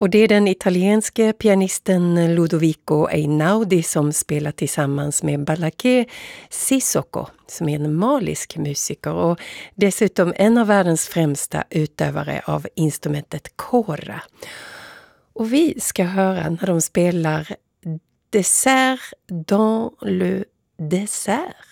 Och det är den italienske pianisten Ludovico Einaudi som spelar tillsammans med Balaké Sissoko, som är en malisk musiker och dessutom en av världens främsta utövare av instrumentet kora. Och vi ska höra när de spelar Dessert dans le dessert.